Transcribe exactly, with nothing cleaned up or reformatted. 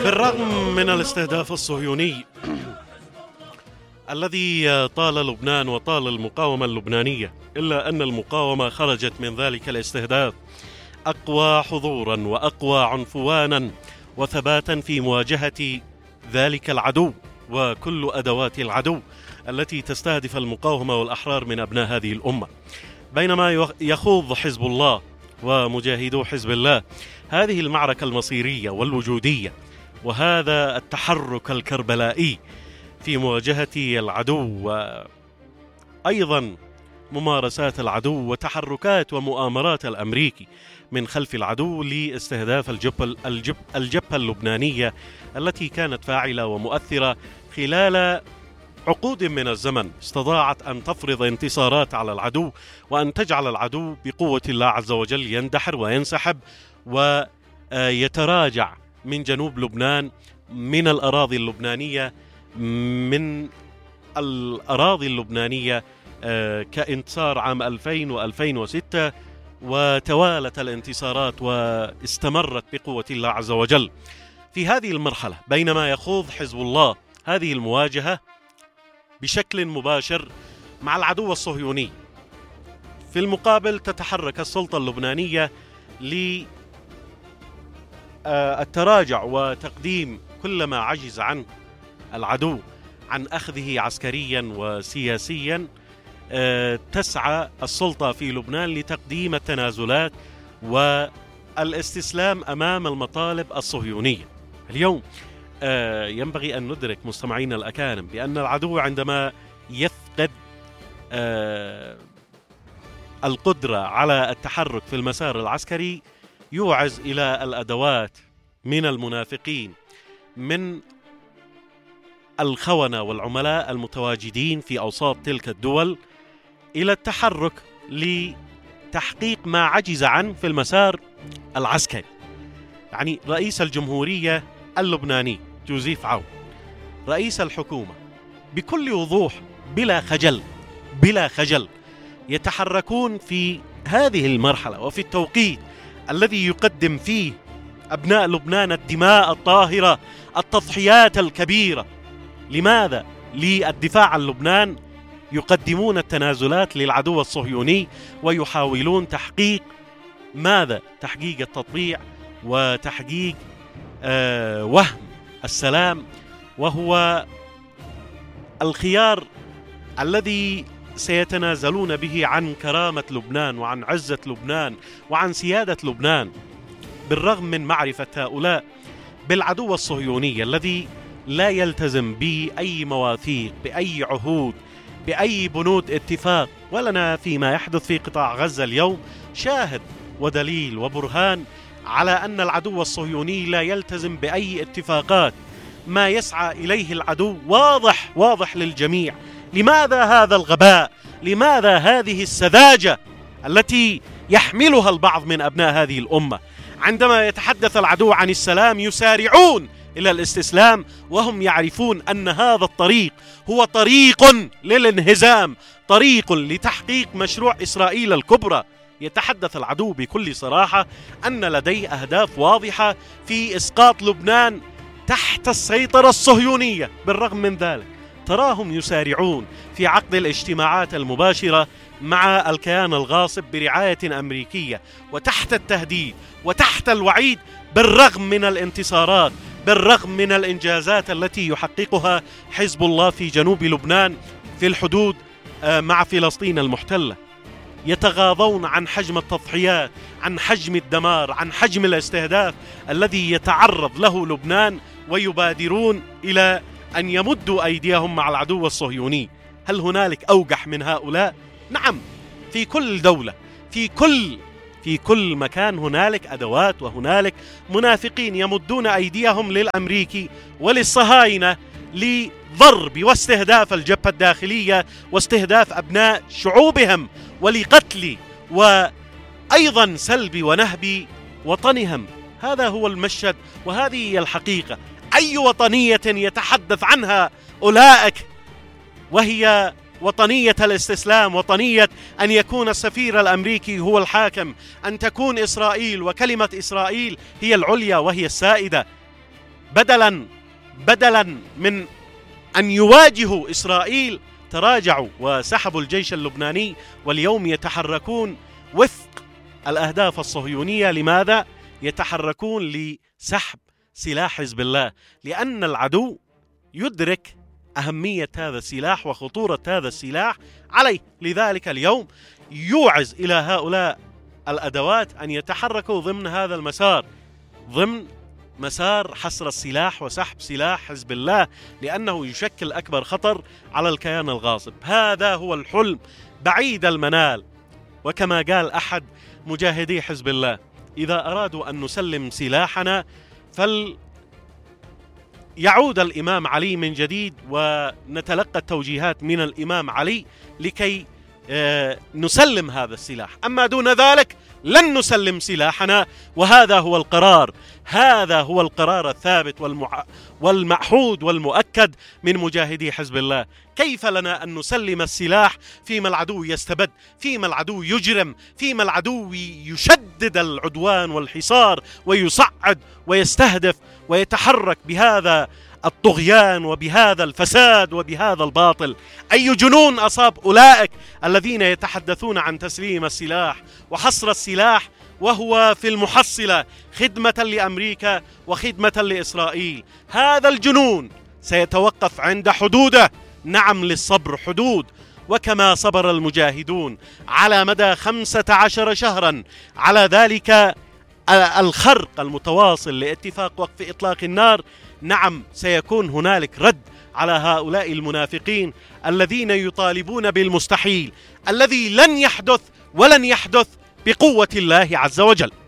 بالرغم من الاستهداف الصهيوني الذي طال لبنان وطال المقاومة اللبنانية، إلا أن المقاومة خرجت من ذلك الاستهداف أقوى حضورا وأقوى عنفوانا وثباتا في مواجهة ذلك العدو وكل أدوات العدو التي تستهدف المقاومة والأحرار من أبناء هذه الأمة. بينما يخوض حزب الله ومجاهدو حزب الله هذه المعركة المصيرية والوجودية وهذا التحرك الكربلائي في مواجهة العدو، وأيضا ممارسات العدو وتحركات ومؤامرات الأمريكي من خلف العدو لاستهداف الجبهة الجب الجبهة اللبنانية التي كانت فاعلة ومؤثرة خلال عقود من الزمن، استطاعت أن تفرض انتصارات على العدو وأن تجعل العدو بقوة الله عز وجل يندحر وينسحب ويتراجع من جنوب لبنان، من الأراضي اللبنانية من الأراضي اللبنانية كانتصار عام ألفين وألفين وستة، وتوالت الانتصارات واستمرت بقوة الله عز وجل. في هذه المرحلة بينما يخوض حزب الله هذه المواجهة بشكل مباشر مع العدو الصهيوني، في المقابل تتحرك السلطة اللبنانية للتراجع وتقديم كل ما عجز عنه العدو عن أخذه عسكريا وسياسيا. تسعى السلطة في لبنان لتقديم التنازلات والاستسلام أمام المطالب الصهيونية. اليوم ينبغي أن ندرك مستمعينا الأكارم بأن العدو عندما يفقد القدرة على التحرك في المسار العسكري يوعز إلى الأدوات من المنافقين، من الخونة والعملاء المتواجدين في أوساط تلك الدول، إلى التحرك لتحقيق ما عجز عنه في المسار العسكري. يعني رئيس الجمهورية اللبناني جوزيف عون، رئيس الحكومة، بكل وضوح بلا خجل بلا خجل يتحركون في هذه المرحلة وفي التوقيت الذي يقدم فيه أبناء لبنان الدماء الطاهرة، التضحيات الكبيرة. لماذا؟ للدفاع عن لبنان يقدمون التنازلات للعدو الصهيوني ويحاولون تحقيق ماذا؟ تحقيق التطبيع وتحقيق آه وهم السلام، وهو الخيار الذي سيتنازلون به عن كرامة لبنان وعن عزة لبنان وعن سيادة لبنان، بالرغم من معرفة هؤلاء بالعدو الصهيوني الذي لا يلتزم بأي مواثيق، بأي عهود، بأي بنود اتفاق. ولنا فيما يحدث في قطاع غزة اليوم شاهد ودليل وبرهان على أن العدو الصهيوني لا يلتزم بأي اتفاقات. ما يسعى إليه العدو واضح واضح للجميع. لماذا هذا الغباء؟ لماذا هذه السذاجة التي يحملها البعض من أبناء هذه الأمة؟ عندما يتحدث العدو عن السلام يسارعون إلى الاستسلام وهم يعرفون أن هذا الطريق هو طريق للانهزام، طريق لتحقيق مشروع إسرائيل الكبرى. يتحدث العدو بكل صراحة أن لديه أهداف واضحة في إسقاط لبنان تحت السيطرة الصهيونية. بالرغم من ذلك تراهم يسارعون في عقد الاجتماعات المباشرة مع الكيان الغاصب برعاية أمريكية وتحت التهديد وتحت الوعيد، بالرغم من الانتصارات، بالرغم من الإنجازات التي يحققها حزب الله في جنوب لبنان في الحدود مع فلسطين المحتلة. يتغاضون عن حجم التضحيات، عن حجم الدمار، عن حجم الاستهداف الذي يتعرض له لبنان، ويبادرون إلى أن يمدوا أيديهم مع العدو الصهيوني. هل هنالك أوجح من هؤلاء؟ نعم، في كل دولة، في كل في كل مكان هنالك أدوات وهنالك منافقين يمدون أيديهم للأمريكي وللصهاينة لضرب واستهداف الجبهة الداخلية واستهداف أبناء شعوبهم ولقتل وأيضا سلب ونهب وطنهم. هذا هو المشهد وهذه هي الحقيقة. أي وطنية يتحدث عنها أولئك وهي وطنية الاستسلام، وطنية أن يكون السفير الأمريكي هو الحاكم، أن تكون إسرائيل وكلمة إسرائيل هي العليا وهي السائدة. بدلا بدلا من أن يواجهوا إسرائيل تراجعوا وسحبوا الجيش اللبناني، واليوم يتحركون وفق الأهداف الصهيونية. لماذا؟ يتحركون لسحب سلاح حزب الله، لأن العدو يدرك أهمية هذا السلاح وخطورة هذا السلاح عليه. لذلك اليوم يوعز إلى هؤلاء الأدوات أن يتحركوا ضمن هذا المسار، ضمن مسار حصر السلاح وسحب سلاح حزب الله، لأنه يشكل أكبر خطر على الكيان الغاصب. هذا هو الحلم بعيد المنال. وكما قال أحد مجاهدي حزب الله: إذا أرادوا أن نسلم سلاحنا فل يعود الإمام علي من جديد ونتلقى التوجيهات من الإمام علي لكي نسلم هذا السلاح، أما دون ذلك لن نسلم سلاحنا. وهذا هو القرار، هذا هو القرار الثابت والمع... والمعهود والمؤكد من مجاهدي حزب الله. كيف لنا أن نسلم السلاح فيما العدو يستبد، فيما العدو يجرم، فيما العدو يشدد العدوان والحصار ويصعد ويستهدف ويتحرك بهذا الطغيان وبهذا الفساد وبهذا الباطل؟ أي جنون أصاب أولئك الذين يتحدثون عن تسليم السلاح وحصر السلاح وهو في المحصلة خدمة لأمريكا وخدمة لإسرائيل؟ هذا الجنون سيتوقف عند حدوده. نعم، للصبر حدود، وكما صبر المجاهدون على مدى خمسة عشر شهرا على ذلك الخرق المتواصل لاتفاق وقف إطلاق النار، نعم سيكون هنالك رد على هؤلاء المنافقين الذين يطالبون بالمستحيل الذي لن يحدث ولن يحدث بقوة الله عز وجل.